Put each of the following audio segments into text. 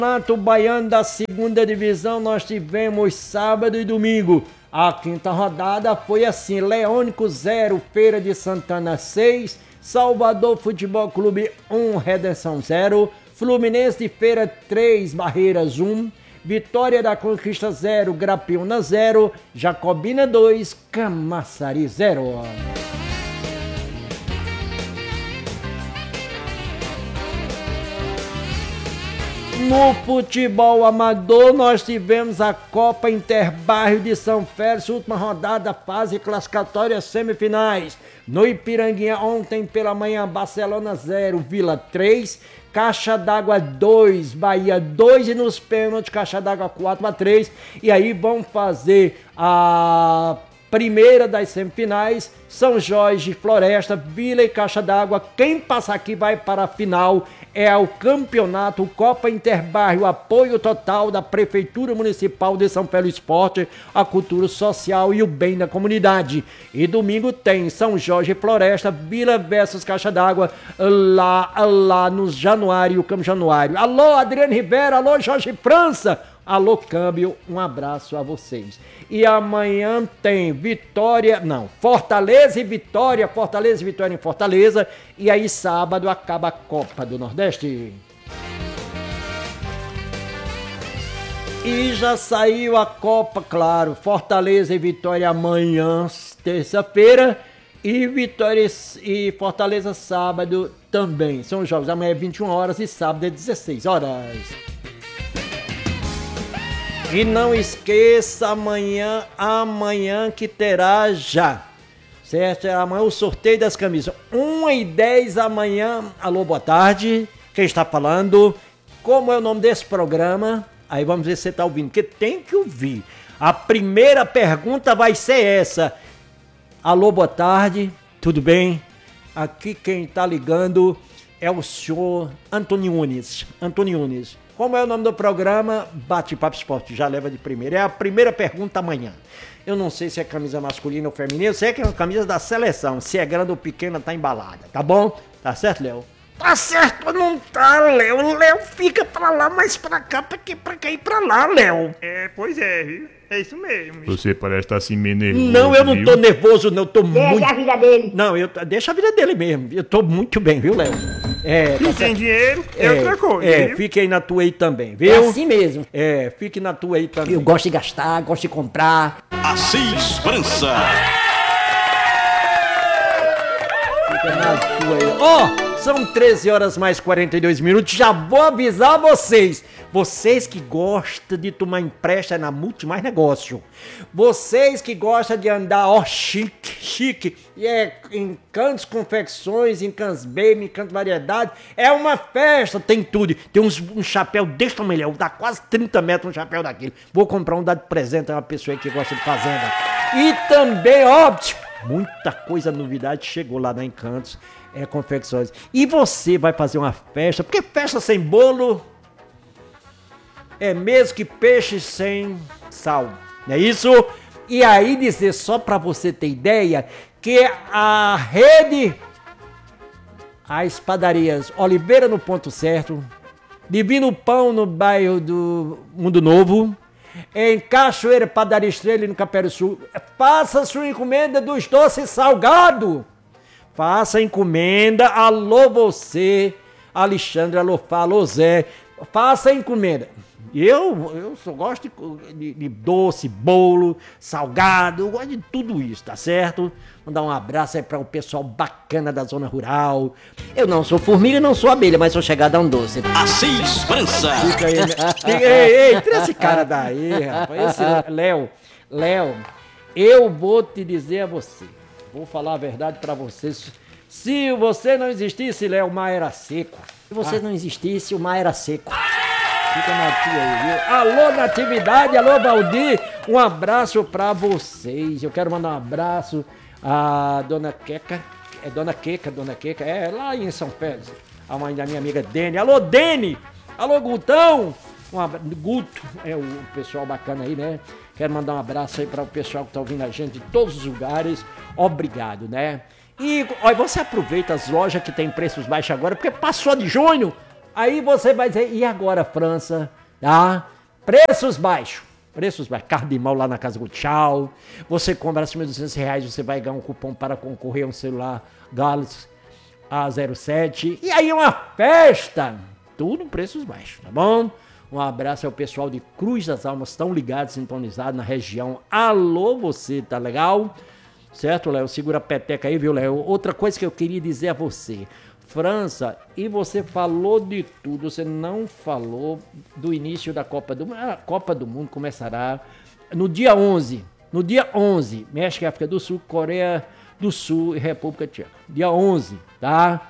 Campeonato Baiano da segunda divisão nós tivemos sábado e domingo. A quinta rodada foi assim: Leônico 0, Feira de Santana 6, Salvador Futebol Clube 1, Redenção 0, Fluminense de Feira 3, Barreiras 1, Vitória da Conquista 0, Grapiúna 0, Jacobina 2, Camaçari 0. No futebol amador, nós tivemos a Copa Interbairro de São Félix, última rodada, fase classificatória, semifinais. No Ipiranguinha, ontem pela manhã, Barcelona 0, Vila 3, Caixa d'Água 2, Bahia 2 e nos pênaltis, Caixa d'Água 4-3. E aí vão fazer a primeira das semifinais, São Jorge, Floresta, Vila e Caixa d'Água. Quem passar aqui vai para a final. É o campeonato Copa Interbairro, apoio total da Prefeitura Municipal de São Paulo Esporte, a cultura social e o bem da comunidade. E domingo tem São Jorge Floresta, Vila versus Caixa d'Água, lá no Januário, Campo Januário. Alô, Adriano Rivera, alô, Jorge França, alô, Câmbio, um abraço a vocês. E amanhã tem Fortaleza e Vitória em Fortaleza. E aí sábado acaba a Copa do Nordeste. E já saiu a Copa, claro, Fortaleza e Vitória amanhã, terça-feira. E Vitória e Fortaleza sábado também. São jogos, amanhã é 21 horas e sábado é 16 horas. E não esqueça, amanhã que terá já, certo? Amanhã o sorteio das camisas, 1h10 amanhã. Alô, boa tarde, quem está falando? Como é o nome desse programa? Aí vamos ver se você está ouvindo, porque tem que ouvir. A primeira pergunta vai ser essa. Alô, boa tarde, tudo bem? Aqui quem está ligando é o senhor Antônio Nunes. Como é o nome do programa? Bate-Papo Esporte, já leva de primeira. É a primeira pergunta amanhã. Eu não sei se é camisa masculina ou feminina, eu sei que é uma camisa da seleção. Se é grande ou pequena, tá embalada, tá bom? Tá certo, Léo? Tá certo, não tá, Léo. O Léo fica pra lá, mas pra cá, pra que ir pra lá, Léo? Pois é, viu? É isso mesmo. Você parece estar assim meio nervoso. Não, eu não tô nervoso, não. Eu tô muito... Deixa a vida dele. Não, deixa a vida dele mesmo. Eu tô muito bem, viu, Léo? Quem tem dinheiro é outra coisa, viu? Fique aí na tua aí também, viu? É assim mesmo. Fique na tua aí também. Eu gosto de gastar, gosto de comprar. Assis França. Fica na tua aí. São 13 horas mais 42 minutos. Já vou avisar vocês. Vocês que gostam de tomar empréstimo na Multimais Negócio. Vocês que gostam de andar, chique. E em Cantos Confecções, em Cantos Baby, em Cantos Variedade. É uma festa, tem tudo. Tem um chapéu desse tamanho, dá quase 30 metros um chapéu daquele. Vou comprar um, dar de presente a uma pessoa que gosta de fazenda. E também, muita coisa, novidade chegou lá na Encantos. Confecções. E você vai fazer uma festa, porque festa sem bolo é mesmo que peixe sem sal, não é isso? E aí dizer, só para você ter ideia, que a rede, as padarias Oliveira no Ponto Certo, Divino Pão no bairro do Mundo Novo, em Cachoeira, Padaria Estrela e no Capere Sul, faça sua encomenda dos doces salgados. Faça a encomenda, alô você, Alexandre, alô Zé, faça a encomenda. Eu só gosto de doce, bolo, salgado, eu gosto de tudo isso, tá certo? Mandar um abraço aí para o pessoal bacana da zona rural. Eu não sou formiga, não sou abelha, mas sou chegada a um doce. Assis França. Fica aí, ei, tira esse cara daí, rapaz, esse Léo, eu vou te dizer a você. Vou falar a verdade pra vocês. Se você não existisse, Léo, o mar era seco. Se você não existisse, o mar era seco. Fica na tua aí, viu? Alô, Natividade, alô, Valdir. Um abraço pra vocês. Eu quero mandar um abraço à Dona Queca. Dona Queca, lá em São Félix. A mãe da minha amiga Dene. Alô, Dene. Alô, Gutão. Guto, o pessoal bacana aí, né? Quero mandar um abraço aí para o pessoal que tá ouvindo a gente de todos os lugares. Obrigado, né? E olha, você aproveita as lojas que tem preços baixos agora, porque passou de junho. Aí você vai dizer, e agora, França? Tá? Preços baixos. Preços baixos. Carro de mal lá na Casa do Tchau. Você compra acima de R$200, você vai ganhar um cupom para concorrer a um celular Galaxy A07. E aí uma festa. Tudo preços baixos, tá bom? Um abraço ao pessoal de Cruz das Almas, estão ligados, sintonizados na região. Alô, você, tá legal? Certo, Léo? Segura a peteca aí, viu, Léo? Outra coisa que eu queria dizer a você. França, e você falou de tudo, você não falou do início da Copa do Mundo. A Copa do Mundo começará no dia 11. No dia 11, México e África do Sul, Coreia do Sul e República Tcheca. Dia 11, tá?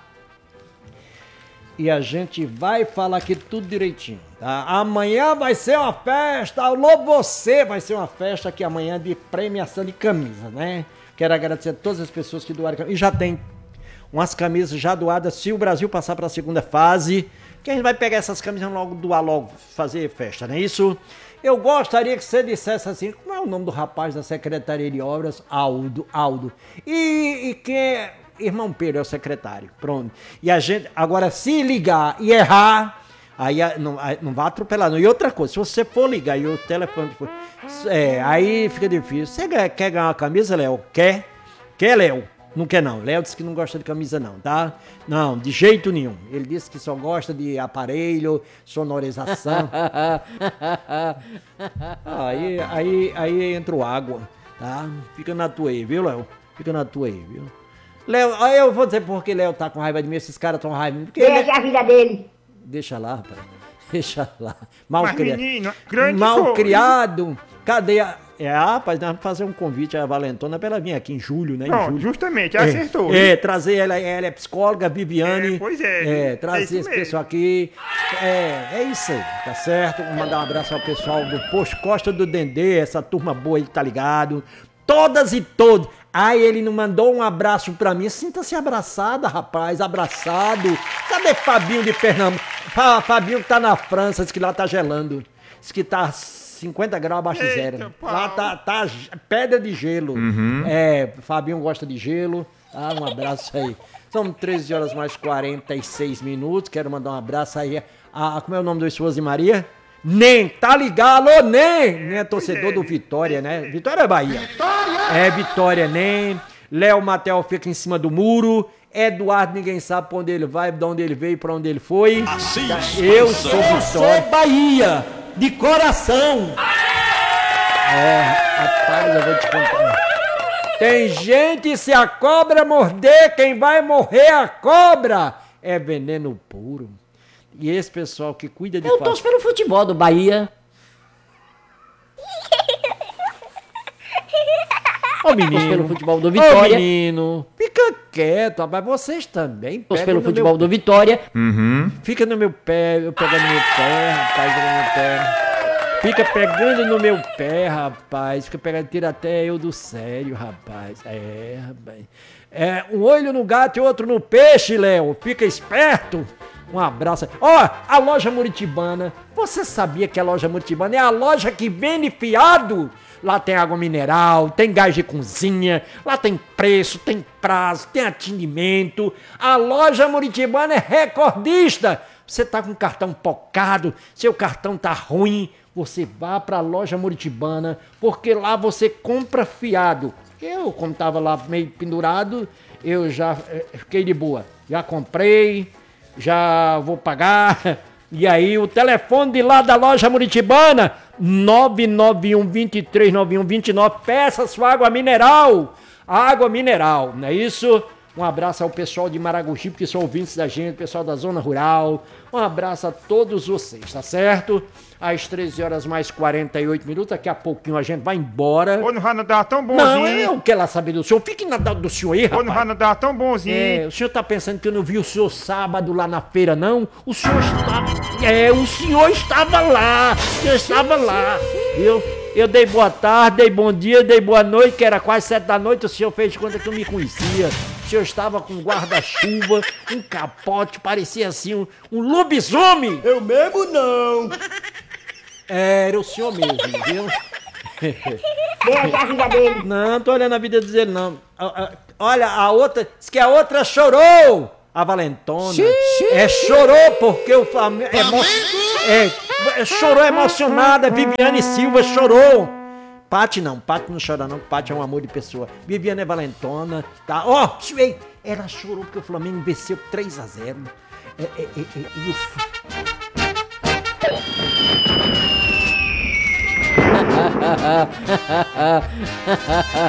E a gente vai falar aqui tudo direitinho, tá? Amanhã vai ser uma festa, alô você, vai ser uma festa aqui amanhã de premiação de camisa, né? Quero agradecer a todas as pessoas que doaram camisa. E já tem umas camisas já doadas, se o Brasil passar para a segunda fase, que a gente vai pegar essas camisas logo, doar logo, fazer festa, não é isso? Eu gostaria que você dissesse assim, como é o nome do rapaz da Secretaria de Obras? Aldo. E quem é... Irmão Pedro é o secretário, pronto. E a gente, agora se ligar e errar, aí não vai atropelar não. E outra coisa, se você for ligar e o telefone for, aí fica difícil. Você quer ganhar uma camisa, Léo? Quer, Léo? Não quer não. Léo disse que não gosta de camisa não, tá? Não, de jeito nenhum. Ele disse que só gosta de aparelho, sonorização. aí entra o água, tá? Fica na tua aí, viu, Léo? Fica na tua aí, viu? Léo, aí eu vou dizer porque Léo tá com raiva de mim, esses caras tão raiva de mim. Deixa a vida dele. Deixa lá, rapaz. Deixa lá. Menino, mal criado. Cadê a... rapaz, nós vamos fazer um convite à Valentona pra ela vir aqui em julho, né? Não, justamente, acertou. Trazer ela é psicóloga, Viviane. Pois é. Trazer esse pessoal aqui. É isso aí, tá certo? Vou mandar um abraço ao pessoal do Posto Costa do Dendê, essa turma boa aí, tá ligado? Todas e todos. Aí ele não mandou um abraço pra mim. Sinta-se abraçada, rapaz, abraçado. Cadê Fabinho de Pernambuco? Fabinho que tá na França, diz que lá tá gelando. Diz que tá 50 graus abaixo de zero. Lá tá pedra de gelo. Uhum. Fabinho gosta de gelo. Um abraço aí. São 13 horas mais 46 minutos. Quero mandar um abraço aí. Como é o nome da esposa de Maria? Nem, tá ligado, ô Nem é torcedor do Vitória, né? Vitória é Bahia. Vitória! Vitória, Nem. Léo Matel fica em cima do muro. Eduardo, ninguém sabe pra onde ele vai, de onde ele veio, pra onde ele foi. Eu sou Vitória. Eu sou Bahia, de coração. Rapaz, eu vou te contar. Tem gente, se a cobra morder, quem vai morrer é a cobra. É veneno puro. E esse pessoal que cuida de... Eu torço pelo futebol do Bahia. Ô menino, torço pelo futebol do Vitória. Ô menino, fica quieto, rapaz. Vocês também torço pelo futebol do Vitória. Uhum. Fica no meu pé, eu pegando no meu pé, rapaz, no meu pé. Fica pegando no meu pé, rapaz. Fica pegando, tira até eu do sério, rapaz. Rapaz. Um olho no gato e outro no peixe, Léo. Fica esperto. Um abraço. A loja Muritibana. Você sabia que a loja Muritibana é a loja que vende fiado? Lá tem água mineral, tem gás de cozinha, lá tem preço, tem prazo, tem atendimento. A loja Muritibana é recordista. Você tá com o cartão pocado, seu cartão tá ruim, você vá pra loja Muritibana, porque lá você compra fiado. Eu, como tava lá meio pendurado, eu já fiquei de boa. Já comprei. Já vou pagar. E aí, o telefone de lá da loja Muritibana, 991-239129. Peça sua água mineral. Água mineral, não é isso? Um abraço ao pessoal de Maragogi, que são ouvintes da gente, pessoal da zona rural. Um abraço a todos vocês, tá certo? Às 13 horas mais 48 minutos, daqui a pouquinho a gente vai embora. Ô, não vai nadar tão bonzinho. Não, eu quero lá saber do senhor. Fique na do senhor aí, rapaz. Ô, não vai nadar tão bonzinho. O senhor tá pensando que eu não vi o senhor sábado lá na feira, não? O senhor estava... o senhor estava lá. O senhor estava lá. Eu dei boa tarde, dei bom dia, dei boa noite, que era quase 7 da noite, o senhor fez de conta que eu me conhecia. O senhor estava com um guarda-chuva, um capote, parecia assim um lobisomem. Eu mesmo não. Era o senhor mesmo, viu? Deixa a vida dele. Não, tô olhando a vida dele, não. Olha, a outra, diz que a outra chorou. a Valentona. Chorou porque o Flamengo. Chorou emocionada. Viviane Silva chorou. Pati não chora não. Pati é um amor de pessoa. Viviane Valentona, tá? Ela chorou porque o Flamengo venceu 3-0.